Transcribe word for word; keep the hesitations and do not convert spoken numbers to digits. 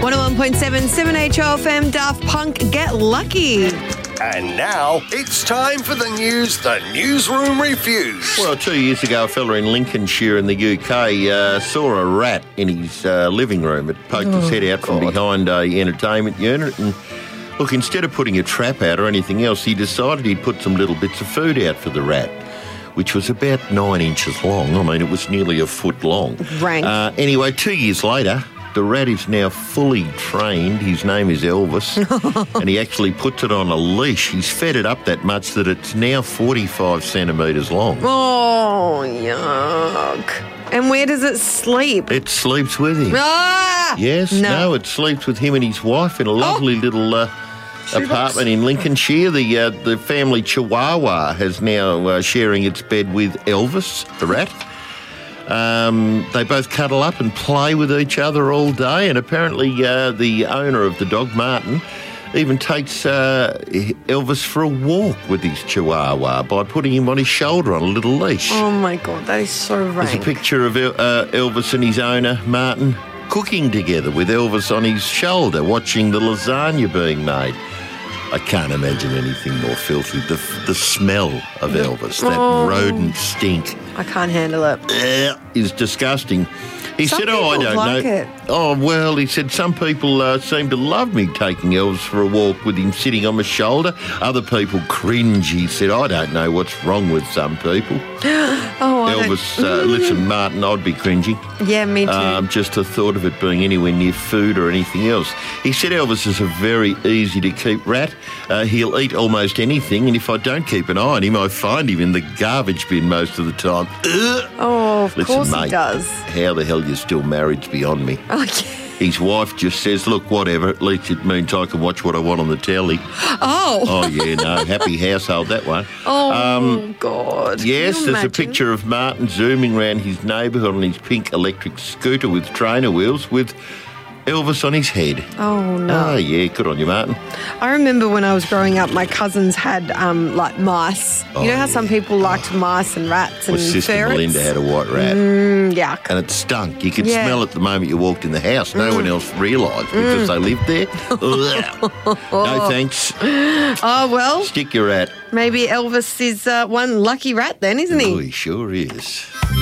one oh one point seven, seven H O F M, Daft Punk, Get Lucky. And now it's time for the news the newsroom refused. Well, two years ago, a fella in Lincolnshire in the U K uh, saw a rat in his uh, living room. It poked Oh, its head out from God. behind a entertainment unit and, look, instead of putting a trap out or anything else, he decided he'd put some little bits of food out for the rat, which was about nine inches long. I mean, it was nearly a foot long. Rank. Uh, anyway, two years later, the rat is now fully trained. His name is Elvis, and he actually puts it on a leash. He's fed it up that much that it's now forty-five centimetres long. Oh, yuck. And where does it sleep? It sleeps with him. Ah! Yes, no. it sleeps with him and his wife in a lovely little uh, apartment in Lincolnshire. The uh, the family Chihuahua has now uh, sharing its bed with Elvis, the rat. Um, they both cuddle up and play with each other all day, and apparently uh, the owner of the dog, Martin, even takes uh, Elvis for a walk with his Chihuahua by putting him on his shoulder on a little leash. Oh, my God, that is so There's a rank. picture of El- uh, Elvis and his owner, Martin, cooking together with Elvis on his shoulder, watching the lasagna being made. I can't imagine anything more filthy. The the smell of Elvis, that Oh. rodent stink, I can't handle it. eh, is disgusting. He Some said, oh, I people don't like know. it. Oh, well, he said, some people uh, seem to love me taking Elvis for a walk with him sitting on my shoulder. Other people cringe. He said, I don't know what's wrong with some people. Oh, I don't- Elvis, uh, listen, Martin, I'd be cringing. Yeah, me too. Um, just the thought of it being anywhere near food or anything else. He said Elvis is a very easy to keep rat. Uh, he'll eat almost anything, and if I don't keep an eye on him, I find him in the garbage bin most of the time. Ugh. oh, of Listen, course mate, he does. how the hell you're still married's beyond me. Oh, yeah. His wife just says, look, whatever, at least it means I can watch what I want on the telly. Oh, Oh, yeah, no, happy household, that one. oh God. Yes, Can you there's a imagine? picture of Martin zooming around his neighbourhood on his pink electric scooter with trainer wheels with Elvis on his head. Oh, no. Oh, yeah, good on you, Martin. I remember when I was growing up, my cousins had, um, like, mice. Oh, you know how some yeah. people liked mice and rats and My sister ferrets? Melinda had a white rat, Mm, yuck. and it stunk. You could Yeah. smell it the moment you walked in the house. No one else realised because they lived there. Ugh. No thanks. Oh, well, Stick your rat. maybe Elvis is uh, one lucky rat then, isn't Oh, he? he sure is.